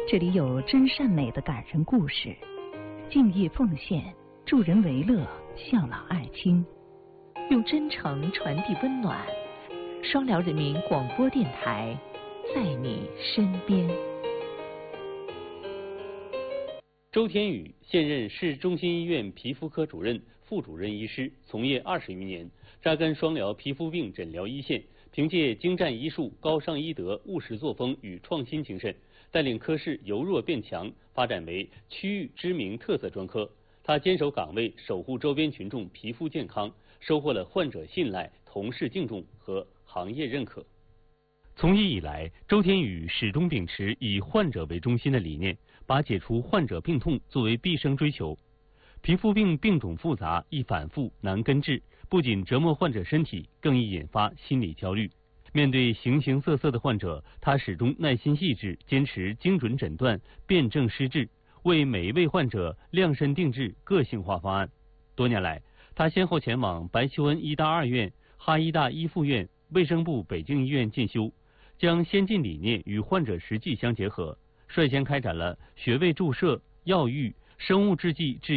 这里有真善美的感人故事，敬业奉献，助人为乐，孝老爱亲，用真诚传递温暖。双辽人民广播电台，在你身边。 周天宇现任市中心医院皮肤科主任、副主任医师，从业20余年，扎根双辽皮肤病诊疗一线，凭借精湛医术、高尚医德、务实作风与创新精神，带领科室由弱变强，发展为区域知名特色专科。他坚守岗位，守护周边群众皮肤健康，收获了患者信赖、同事敬重和行业认可。从业以来，周天宇始终秉持以患者为中心的理念，把解除患者病痛作为毕生追求。皮肤病病种复杂，易反复，难根治，不仅折磨患者身体，更易引发心理焦虑。面对形形色色的患者，他始终耐心细致，坚持精准诊断，辨证施治，为每一位患者量身定制个性化方案。多年来，他先后前往白求恩医大2院、哈医大1附院、卫生部北京医院进修，将先进理念与患者实际相结合，率先开展了穴位注射、药浴、生物制剂治